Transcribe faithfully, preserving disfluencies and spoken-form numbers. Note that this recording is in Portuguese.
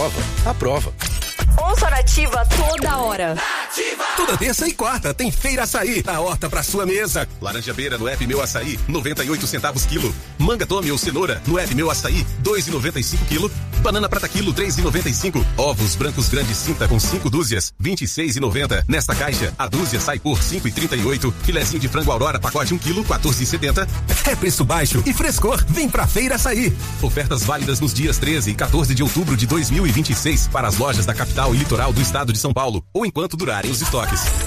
aprova, aprova. Ouça a Nativa toda hora. Nativa! Toda terça e quarta tem Feira Açaí, a horta pra sua mesa. Laranja beira no app Meu Açaí, noventa e oito centavos quilo. Manga tome ou cenoura no app Meu Açaí, dois e noventa e cinco quilo. Banana prata quilo, três e noventa e cinco. Ovos brancos grandes cinta com cinco dúzias, vinte e seis e noventa. Nesta caixa, a dúzia sai por cinco e trinta e oito. Filezinho de frango Aurora, pacote um quilo, quatorze e setenta. É preço baixo e frescor. Vem pra Feira Açaí. Ofertas válidas nos dias treze e quatorze de outubro de dois mil e vinte e seis para as lojas da capital e litoral do estado de São Paulo, ou enquanto durarem os estoques.